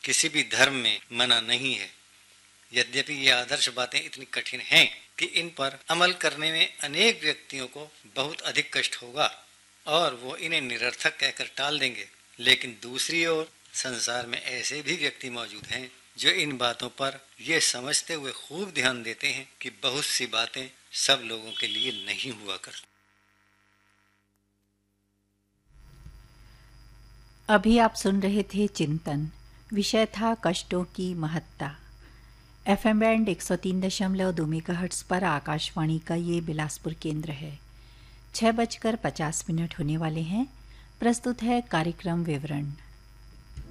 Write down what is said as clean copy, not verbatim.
किसी भी धर्म में मना नहीं है। यद्यपि ये आदर्श बातें इतनी कठिन हैं कि इन पर अमल करने में अनेक व्यक्तियों को बहुत अधिक कष्ट होगा और वो इन्हें निरर्थक कहकर टाल देंगे, लेकिन दूसरी ओर संसार में ऐसे भी व्यक्ति मौजूद हैं जो इन बातों पर ये समझते हुए खूब ध्यान देते हैं कि बहुत सी बातें सब लोगों के लिए नहीं हुआ करती। अभी आप सुन रहे थे चिंतन। विषय था कष्टों की महत्ता। एफएम बैंड 103.2 मेगाहर्ट्ज पर आकाशवाणी का ये बिलासपुर केंद्र है। 6:50 होने वाले हैं। प्रस्तुत है कार्यक्रम विवरण।